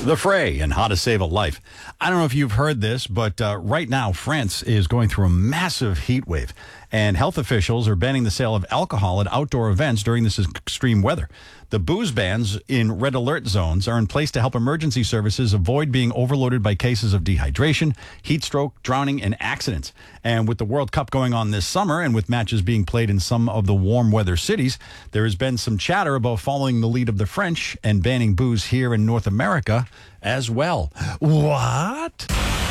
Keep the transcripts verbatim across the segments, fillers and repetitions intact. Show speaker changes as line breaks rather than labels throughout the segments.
The Fray and how to save a life. I don't know if you've heard this, but uh, right now France is going through a massive heat wave, and health officials are banning the sale of alcohol at outdoor events during this extreme weather. The booze bans in red alert zones are in place to help emergency services avoid being overloaded by cases of dehydration, heat stroke, drowning, and accidents. And with the World Cup going on this summer and with matches being played in some of the warm weather cities, there has been some chatter about following the lead of the French and banning booze here in North America as well. What?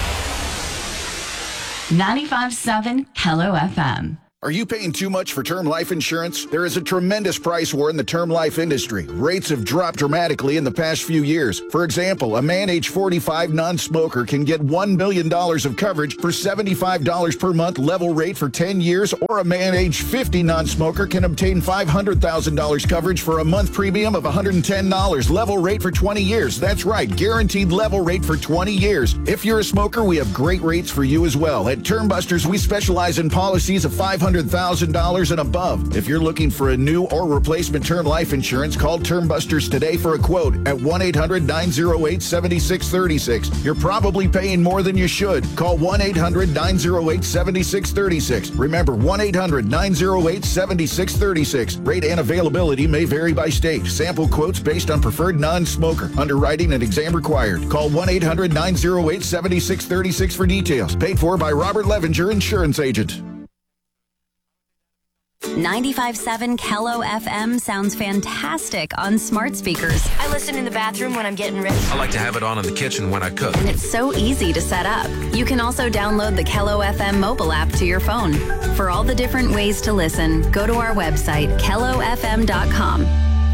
ninety-five point seven Hello F M.
Are you paying too much for term life insurance? There is a tremendous price war in the term life industry. Rates have dropped dramatically in the past few years. For example, a man age forty-five non-smoker can get one million dollars of coverage for seventy-five dollars per month level rate for ten years, or a man age fifty non-smoker can obtain five hundred thousand dollars coverage for a month premium of one hundred ten dollars level rate for twenty years. That's right, guaranteed level rate for twenty years. If you're a smoker, we have great rates for you as well. At Term Busters, we specialize in policies of five hundred thousand dollars and above. If you're looking for a new or replacement term life insurance, call Term Busters today for a quote at one eight hundred nine oh eight seven six three six. You're probably paying more than you should. Call one eight hundred nine oh eight seven six three six. Remember, one eight hundred nine oh eight seven six three six. Rate and availability may vary by state. Sample quotes based on preferred non-smoker. Underwriting and exam required. Call one eight hundred nine oh eight seven six three six for details. Paid for by Robert Levinger, insurance agent.
ninety-five point seven Kello F M sounds fantastic on smart speakers.
I listen in the bathroom when I'm getting ready.
I like to have it on in the kitchen when I cook.
And it's so easy to set up. You can also download the Kello F M mobile app to your phone. For all the different ways to listen, go to our website, kello f m dot com.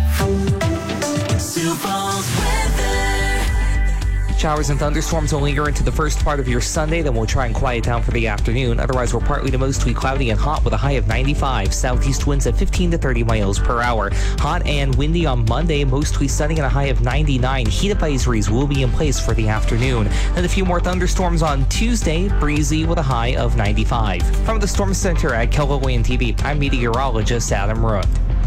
Showers and thunderstorms will linger into the first part of your Sunday, then we'll try and quiet down for the afternoon. Otherwise, we're partly to mostly cloudy and hot with a high of ninety-five. Southeast winds at fifteen to thirty miles per hour. Hot and windy on Monday, mostly sunny and a high of ninety-nine. Heat advisories will be in place for the afternoon. And a few more thunderstorms on Tuesday, breezy with a high of ninety-five. From the Storm Center at Kello A and T V, I'm meteorologist Adam Root.